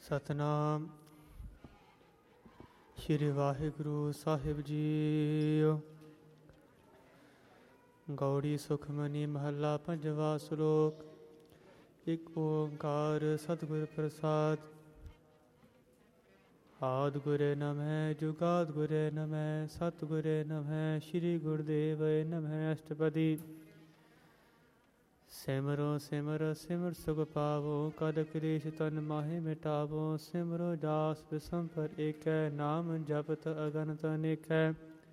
ਸਤਨਾਮ ਸ਼੍ਰੀ ਵਾਹਿਗੁਰੂ ਸਾਹਿਬ JIO. Gauri Sukhmani ਮਹੱਲਾ ਪੰਜਵਾ ਸ਼ਲੋਕ। ਇੱਕ ਓੰਕਾਰ ਸਤਿਗੁਰ ਪ੍ਰਸਾਦ। ਆਦਿ ਗੁਰੇ ਨਮਹਿ ਜੁਗਾਦਿ ਗੁਰੇ ਨਮਹਿ ਸਤਿਗੁਰੇ ਨਮਹਿ ਸ੍ਰੀ ਗੁਰਦੇਵ ਨਮਹਿ। ਅਸ਼ਟਪਦੀ। ਸਿਮਰੋ ਸਿਮਰ ਸਿਮਰ ਸੁਖ ਪਾਵੋ ਕਦ ਕਲੇਸ਼ ਤਨ ਮਾਹੇ ਮਿਟਾਵੋ। ਸਿਮਰੋ ਦਾਸ ਬਿਸੰਪਰ ਏਕੈ ਨਾਮ ਜਪਤ ਅਗਨਤ ਅਨੇਕੈ।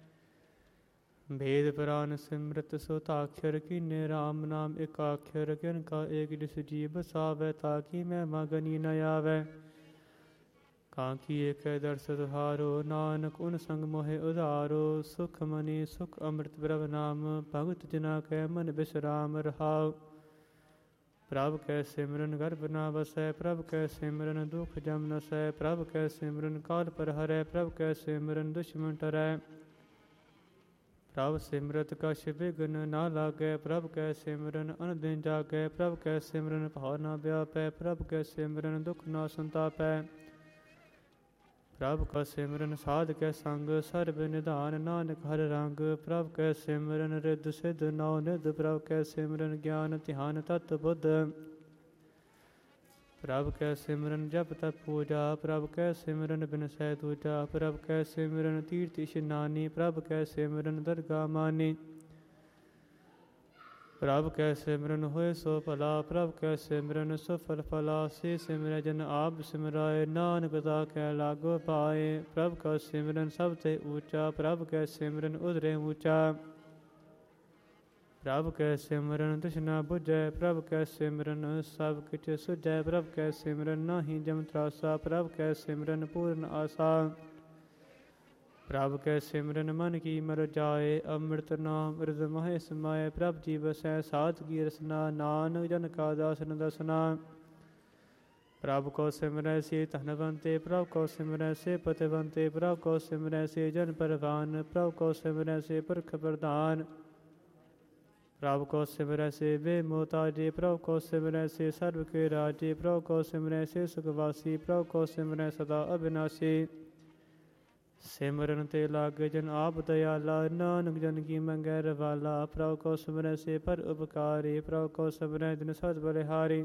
ਭੇਦ ਪੁਰਾਨ ਸਿਮਰਤ ਸੋਤਾਖਰ ਕੀਨੇ ਰਾਮ ਨਾਮ ਏਕਾਖਰ। ਕਿਨ ਕਾ ਏਕ ਦਿਸ ਜੀ ਬਸਾਵੈ ਤਾਕੀ ਮੈਂ ਮਗਨੀ ਨ ਆਵੈ। ਕਾਂਕੀ ਏਕੈ ਦਰਸ ਤੁਹਾਰੋ ਨਾਨਕ ਉਨ ਸੰਗ ਮੋਹਿ ਉਧਾਰੋ। ਸੁਖ ਮਨੀ ਸੁਖ ਅੰਮ੍ਰਿਤ ਪ੍ਰਭ ਨਾਮ ਭਗਤ ਜਨਾ ਕੈ ਮਨ ਬਿਸਰਾਮ ਰਹਾਉ। ਪ੍ਰਭ ਕੈ ਸਿਮਰਨ ਗਰਭ ਨਾ ਵਸੈ ਪ੍ਰਭ ਕੈ ਸਿਮਰਨ ਦੁਖ ਜਮ ਨਸੈ। ਪ੍ਰਭ ਕੈ ਸਿਮਰਨ ਕਾਲ ਪਰ ਹਰੈ ਪ੍ਰਭ ਕੈ ਸਿਮਰਨ ਦੁਸ਼ਮਨ ਟਰੈ। ਪ੍ਰਭ ਸਿਮਰਤ ਕਛ ਬਿਘਨ ਨਾ ਲਾਗੈ ਪ੍ਰਭ ਕੈ ਸਿਮਰਨ ਅਨ ਦਿਨ ਜਾਗੈ। ਪ੍ਰਭ ਕੈ ਸਿਮਰਨ ਭਾਵ ਨਾ ਵਿਆਪੈ ਪ੍ਰਭ ਕੈ ਸਿਮਰਨ ਦੁਖ ਨਾ ਸੰਤਾਪੈ। ਪ੍ਰਭ ਕਾ ਸਿਮਰਨ ਸਾਧ ਕੈ ਸੰਗ ਸਰਬ ਨਿਧਾਨ ਨਾਨਕ ਹਰਿ ਰੰਗ। ਪ੍ਰਭ ਕੈ ਸਿਮਰਨ ਰਿੱਧ ਸਿੱਧ ਨੌ ਨਿਧ ਪ੍ਰਭ ਕੈ ਸਿਮਰਨ ਗਿਆਨ ਧਿਆਨ ਤਤ ਬੁੱਧ। ਪ੍ਰਭ ਕੈ ਸਿਮਰਨ ਜਪ ਤਪ ਪੂਜਾ ਪ੍ਰਭ ਕੈ ਸਿਮਰਨ ਬਿਨਸੈ ਦੂਜਾ। ਪ੍ਰਭ ਕੈ ਸਿਮਰਨ ਤੀਰਥ ਇਸ਼ਨਾਨੀ ਪ੍ਰਭ ਕੈ ਸਿਮਰਨ ਦਰਗਾ ਮਾਨੀ। ਪ੍ਰਭ ਕੈ ਸਿਮਰਨ ਹੋਏ ਸੋ ਭਲਾ ਪ੍ਰਭ ਕੈ ਸਿਮਰਨ ਸਫਲ ਫਲਾ। ਸੇ ਸਿਮਰੈ ਜਨ ਆਪ ਸਿਮਰਾਏ ਨਾਨਕ ਤਾ ਕੈ ਲਾਗੋ ਪਾਏ। ਪ੍ਰਭ ਕਾ ਸਿਮਰਨ ਸਭ ਤੇ ਊਚਾ ਪ੍ਰਭ ਕੈ ਸਿਮਰਨ ਉਧਰੇ ਊਚਾ। ਪ੍ਰਭ ਕੈ ਸਿਮਰਨ ਤ੍ਰਿਸ਼ਨਾ ਬੁਝੈ ਪ੍ਰਭ ਕੈ ਸਿਮਰਨ ਸਭ ਕਿਛ ਸੁਝੈ। ਪ੍ਰਭ ਕੈ ਸਿਮਰਨ ਨਾਹੀ ਜਮ ਤਰਾਸਾ ਪ੍ਰਭ ਕੈ ਸਿਮਰਨ ਪੂਰਨ ਆਸਾ। ਪ੍ਰਭ ਕੈ ਸਿਮਰਨ ਮਨ ਕੀ ਮਰ ਜਾਏ ਅੰਮ੍ਰਿਤ ਨਾਮ ਹਿਰਦਿ ਮਹਿ ਸਮਾਏ। ਪ੍ਰਭ ਜੀ ਵਸੈ ਸਾਧ ਕੀ ਰਸਨਾ ਨਾਨਕ ਜਨ ਕਾ ਦਾਸਨ ਦਸਨਾ। ਪ੍ਰਭ ਕੋ ਸਿਮਰੈ ਸੇ ਧਨਵੰਤੇ ਪ੍ਰਭ ਕੋ ਸਿਮਰੈ ਸੇ ਪਤਿਵੰਤੇ। ਪ੍ਰਭ ਕੋ ਸਿਮਰੈ ਸੇ ਜਨ ਪਰਵਾਨ ਪ੍ਰਭ ਕੋ ਸਿਮਰੈ ਸੇ ਪੁਰਖ ਪ੍ਰਧਾਨ। ਪ੍ਰਭ ਕੋ ਸਿਮਰੈ ਸੇ ਬੇਮੋਤਾਜੇ ਪ੍ਰਭ ਕੋ ਸਿਮਰੈ ਸੇ ਸਰਬ ਕੇ ਰਾਜੇ। ਪ੍ਰਭ ਕੋ ਸਿਮਰੈ ਸੇ ਸੁਖਵਾਸੀ ਪ੍ਰਭ ਕੋ ਸਿਮਰੈ ਸਦਾ ਅਬਿਨਾਸੀ। ਸਿਮਰਨ ਤੇ ਲਾਗੇ ਜਨ ਆਪ ਦਇਆਲਾ ਨਾਨਕ ਜਨ ਕੀ ਮੰਗੈ ਰਵਾਲਾ। ਪ੍ਰਭ ਕੋ ਸਿਮਰੈ ਸੇ ਪਰ ਉਪਕਾਰੀ ਪ੍ਰਭ ਕੋ ਸਿਮਰੈ ਦਿਨ ਸਦ ਬਲਿਹਾਰੀ।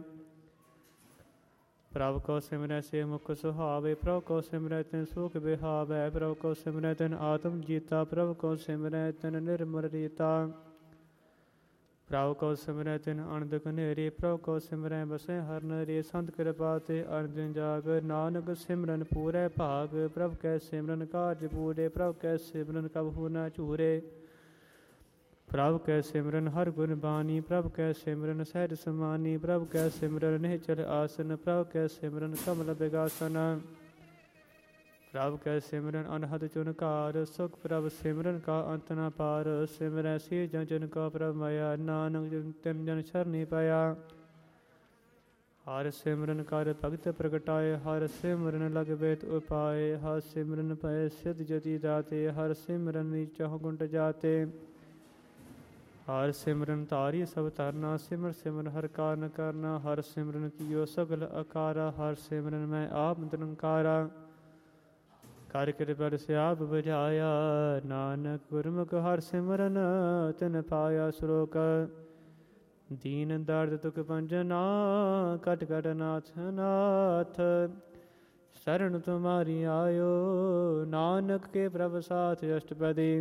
ਪ੍ਰਭ ਕੋ ਸਿਮਰੈ ਸੇ ਮੁਖ ਸੁਹਾਵੇ ਪ੍ਰਭ ਕੋ ਸਿਮਰੈ ਤਿਨ ਸੁਖ ਬਿਹਾਵੈ। ਪ੍ਰਭ ਕੋ ਸਿਮਰੈ ਤਿਨ ਆਤਮ ਜੀਤਾ ਪ੍ਰਭ ਕੋ ਸਿਮਰੈ ਤਿਨ ਨਿਰਮਲ ਰੀਤਾ। ਪ੍ਰਭ ਕੋ ਸਿਮਰੈ ਤਿਨ ਅਣਦਕ ਨੇਰੇ ਪ੍ਰਭ ਕੋ ਸਿਮਰੈ ਬਸੈ ਹਰਿ ਨਰੇ। ਸੰਤ ਕਿਰਪਾ ਤੇ ਅਰਜਨ ਜਾਗ ਨਾਨਕ ਸਿਮਰਨ ਪੂਰੈ ਭਾਗ। ਪ੍ਰਭ ਕੈ ਸਿਮਰਨ ਕਾਰਜ ਪੂਰੇ ਪ੍ਰਭ ਕੈ ਸਿਮਰਨ ਕਬਹੂ ਨ ਝੂਰੇ। ਪ੍ਰਭ ਕੈ ਸਿਮਰਨ ਹਰਿ ਗੁਣ ਬਾਣੀ ਪ੍ਰਭ ਕੈ ਸਿਮਰਨ ਸਹਿਜ ਸਮਾਨੀ। ਪ੍ਰਭ ਕੈ ਸਿਮਰਨ ਨਿਹਚਲ ਆਸਨ ਪ੍ਰਭ ਕੈ ਸਿਮਰਨ ਕਮਲ ਬਿਗਾਸਨ। ਪ੍ਰਭ ਕੈ ਸਿਮਰਨ ਅਨਹਦ ਚੁਨਕਾਰ ਸੁਖ ਪ੍ਰਭ ਸਿਮਰਨ ਕਾ ਅੰਤ ਨ ਪਾਰ। ਸਿਮਰੈ ਸੇ ਜਨ ਜਨ ਕਾ ਪ੍ਰਭ ਮਾਇਆ ਨਾਨਕ ਤਿਨ ਜਨ ਸ਼ਰਨੀ ਪਾਇਆ। ਹਰਿ ਸਿਮਰਨ ਕਰ ਭਗਤ ਪ੍ਰਗਟਾਏ ਹਰਿ ਸਿਮਰਨ ਲਗ ਬੇਤ ਉਪਾਏ। ਹਰਿ ਸਿਮਰਨ ਭਏ ਸਿਧ ਜਤੀ ਦਾਤੇ ਹਰਿ ਸਿਮਰਨ ਨੀਚਹੁ ਗੁੰਟ ਜਾਤੇ। ਹਰਿ ਸਿਮਰਨ ਧਾਰੀ ਸਭ ਧਰਨਾ ਸਿਮਰ ਸਿਮਰ ਹਰਿ ਕਾਰਨ ਕਰਨਾ। ਹਰਿ ਸਿਮਰਨ ਕੀਓ ਸਗਲ ਅਕਾਰਾ ਹਰਿ ਸਿਮਰਨ ਮੈਂ ਆਪ ਨਿਰੰਕਾਰਾ। ਕਰ ਕਿਰਪਾ ਸਿਆਪ ਬੁਝਾਇਆ ਨਾਨਕ ਗੁਰਮੁਖ ਹਰਿ ਸਿਮਰਨ ਤਿਨ ਪਾਇਆ। ਸ਼ਲੋਕ। ਦੀਨ ਦਰਦ ਤੁਖ ਭੰਜਨਾ ਕਟ ਕਟ ਨਾਥ ਨਾਥ। ਸ਼ਰਨ ਤੁਮਾਰੀ ਆਇਓ ਨਾਨਕ ਕੇ ਪ੍ਰਭ ਸਾਥ। ਅਸ਼ਟਪਦੀ।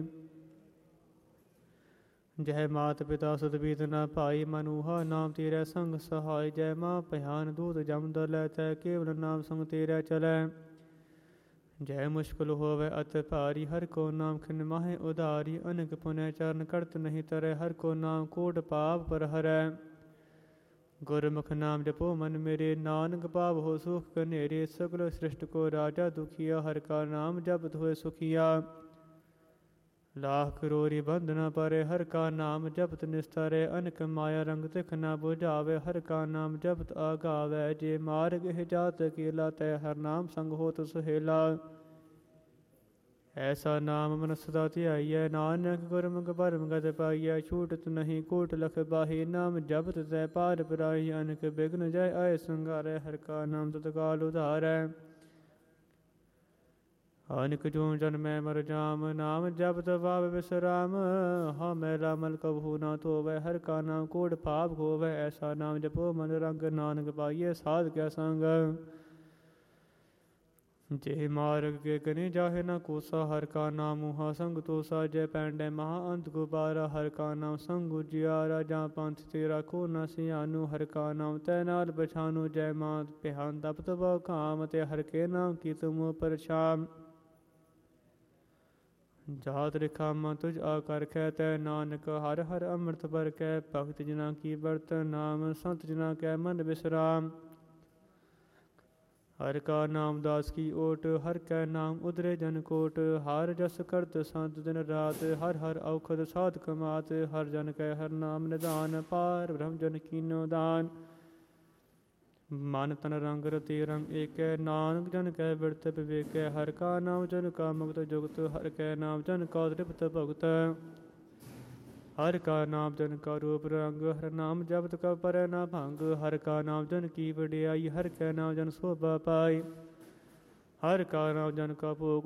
ਜੈ ਮਾਤ ਪਿਤਾ ਸੁਤ ਬੀਤ ਨ ਭਾਈ ਮਨੂਹਾ ਨਾਮ ਤੇਰਾ ਸੰਗ ਸਹਾਇ। ਜੈ ਮਾਂ ਭਿਆਨ ਦੂਤ ਜਮ ਦਲੈ ਤੈ ਕੇਵਲ ਨਾਮ ਸੰਗ ਤੇਰਾ ਚਲੈ। ਜੈ ਮੁਸ਼ਕਿਲ ਹੋਵੈ ਅਤਿ ਭਾਰੀ ਹਰਿ ਕੋ ਨਾਮ ਖਿਨ ਮਾਹੇ ਉਧਾਰੀ। ਅਨੇਕ ਪੁਨਿ ਚਰਨ ਕਰਤ ਨਹੀਂ ਤਰੈ ਹਰਿ ਕੋ ਨਾਮ ਕੋਟ ਪਾਪ ਪਰ ਹਰੈ। ਗੁਰਮੁਖ ਨਾਮ ਜਪੋ ਮਨ ਮੇਰੇ ਨਾਨਕ ਪਾਵ ਹੋ ਸੁਖ ਕਨੇਰੇ। ਸਗਲ ਸ੍ਰਿਸ਼ਟ ਕੋ ਰਾਜਾ ਦੁਖੀਆ ਹਰਿ ਕਾ ਨਾਮ ਜਪਤ ਹੋਏ ਸੁਖੀਆ। ਲਾਖ ਕਰੋੜੀ ਬੰਧ ਨ ਪਰੇ ਹਰਿ ਕਾ ਨਾਮ ਜਪਤ ਨਿਸਤਰੈ। ਅਨੇਕ ਮਾਇਆ ਰੰਗ ਤਿਖ ਨ ਬੁਝਾਵੇ ਹਰਿ ਕਾ ਨਾਮ ਜਪਤ ਆਗਾਵੈ। ਜੇ ਮਾਰਗ ਇਹ ਜਾਤ ਅਕੇਲਾ ਤੈ ਹਰਿ ਨਾਮ ਸੰਗ ਹੋਤ ਸੁਹੇਲਾ। ਐਸਾ ਨਾਮ ਮਨ ਸਦਾ ਧਿਆਈਐ, ਨਾਨਕ ਗੁਰਮੁਖ ਭਰਮ ਗਤ ਪਾਈਐ। ਛੂਟਤ ਨਹੀਂ ਕੋਟ ਲਖ ਬਾਹੀ, ਨਾਮ ਜਪਤ ਤੈ ਪਾਰ ਪਰਾਈ। ਅਨਕ ਬਿਘਨ ਜੈ ਆਏ ਸੰਘਾਰੈ, ਹਰਿ ਕਾ ਨਾਮ ਤਤਕਾਲ ਉਧਾਰੈ। ਅਨਕ ਜੋ ਜਨਮੈ ਮਰ ਜਾਮ, ਨਾਮ ਜਪਤ ਪਾਵ ਬਿਸਰਾਮ। ਹਾਂ ਮੈਲਾ ਮਲ ਕਬਹੂ ਨਾ ਧੋਵੈ, ਹਰਿ ਕਾ ਨਾਮ ਕੋਟ ਪਾਪ ਖੋਵੈ। ਐਸਾ ਨਾਮ ਜਪੋ ਮਨ ਰੰਗ, ਨਾਨਕ ਪਾਈਐ ਸਾਧ ਕੈ ਸੰਗ। ਜੇ ਮਾਰਗ ਕੇ ਗਨੇ ਜਾਹੇ ਨਾ ਕੋਸਾ, ਹਰਿ ਕਾ ਨਾਮ ਮੁਹਾ ਸੰਗ ਤੋਸਾ। ਜੈ ਪੈਂਡੈ ਮਹਾ ਅੰਤ ਗੁਬਾਰਾ, ਹਰਿ ਕਾ ਨਾਮ ਸੰਗ ਉਜਿਆਰਾ। ਜਾਂ ਪੰਥ ਤੇ ਰਾਖੋ ਨਾ ਸਿਆਨੂ, ਹਰਿ ਕਾ ਨਾਮ ਤੈ ਨਾਲ ਪਛਾਨੂ। ਜੈ ਮਾਤ ਪਿਹਾਨ ਤਪਤ ਬਹੁ ਕਾਮ, ਤੇ ਹਰਿ ਕੇ ਨਾਮ ਕੀ ਤੁਮ ਪਰਛਾਮ। ਜਾਤ ਰਿਖਾਮਾ ਤੁਝ ਆ ਕਰ ਖੈ, ਤੈ ਨਾਨਕ ਹਰਿ ਹਰਿ ਅੰਮ੍ਰਿਤ ਬਰਕੈ। ਭਗਤ ਜਨਾ ਕੀ ਬਰਤ ਨਾਮ, ਸੰਤ ਜਨਾ ਕੈ ਮਨ ਬਿਸਰਾਮ। ਹਰਿ ਕਾ ਨਾਮ ਦਾਸ ਕੀ ਓਟ, ਹਰਿ ਕੈ ਨਾਮ ਉਦਰੇ ਜਨ ਕੋਟ। ਹਰਿ ਜਸ ਕਰਤ ਸੰਤ ਦਿਨ ਰਾਤ, ਹਰਿ ਹਰਿ ਔਖਦ ਸਾਧ ਕਮਾਤ। ਹਰਿ ਜਨ ਕੈ ਹਰਿ ਨਾਮ ਨਿਧਾਨ, ਪਾਰ ਬ੍ਰਹਮ ਜਨ ਕੀਨੋ ਦਾਨ। ਮਨ ਤਨ ਰੰਗ ਰਤੇ ਰੰਗ ਏਕੈ, ਨਾਨਕ ਜਨ ਕੈ ਬਿਰਤ ਵਿਵੇਕੈ। ਹਰਿ ਕਾ ਨਾਮ ਜਨ ਕਾ ਮੁਕਤ ਜੁਗਤ, ਹਰਿ ਕੈ ਨਾਮ ਜਨ ਕਾ ਤ੍ਰਿਪਤ ਭੁਗਤ। ਹਰਿ ਕਾ ਨਾਮ ਜਨ ਕਾ ਰੂਪ ਰੰਗ, ਹਰਿ ਨਾਮ ਜਪਤ ਕਬ ਪਰੈ ਨਾ ਭੰਗ। ਹਰਿ ਕਾ ਨਾਮ ਜਨ ਕੀ ਵਡਿਆਈ, ਹਰਿ ਕੈ ਨਾਮ ਜਨ ਸੋਭਾ ਪਾਈ। ਹਰਿ ਕਾ ਨਾਮ ਜਨ ਕਾ ਭੋਗ